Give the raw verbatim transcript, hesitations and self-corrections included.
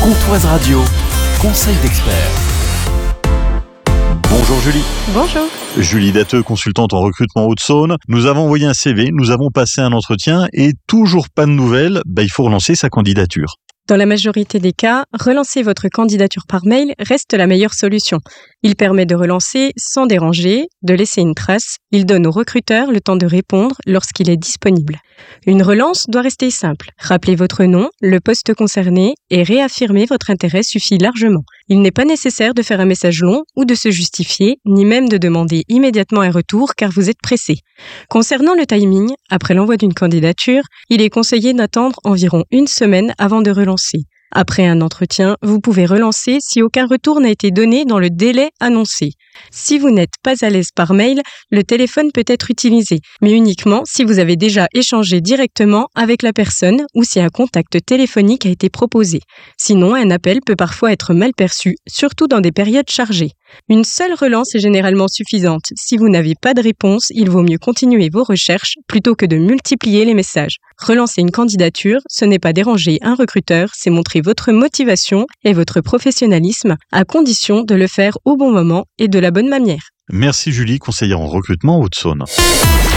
Comtoise Radio, conseil d'expert. Bonjour Julie. Bonjour. Julie Datteux, consultante en recrutement Haute-Saône. Nous avons envoyé un C V, nous avons passé un entretien et toujours pas de nouvelles, bah, il faut relancer sa candidature. Dans la majorité des cas, relancer votre candidature par mail reste la meilleure solution. Il permet de relancer sans déranger, de laisser une trace. Il donne au recruteur le temps de répondre lorsqu'il est disponible. Une relance doit rester simple. Rappelez votre nom, le poste concerné et réaffirmer votre intérêt suffit largement. Il n'est pas nécessaire de faire un message long ou de se justifier, ni même de demander immédiatement un retour car vous êtes pressé. Concernant le timing, après l'envoi d'une candidature, il est conseillé d'attendre environ une semaine avant de relancer. Après un entretien, vous pouvez relancer si aucun retour n'a été donné dans le délai annoncé. Si vous n'êtes pas à l'aise par mail, le téléphone peut être utilisé, mais uniquement si vous avez déjà échangé directement avec la personne ou si un contact téléphonique a été proposé. Sinon, un appel peut parfois être mal perçu, surtout dans des périodes chargées. Une seule relance est généralement suffisante. Si vous n'avez pas de réponse, il vaut mieux continuer vos recherches plutôt que de multiplier les messages. Relancer une candidature, ce n'est pas déranger un recruteur, c'est montrer votre motivation et votre professionnalisme, à condition de le faire au bon moment et de la bonne manière. Merci Julie, conseillère en recrutement Haute-Saône.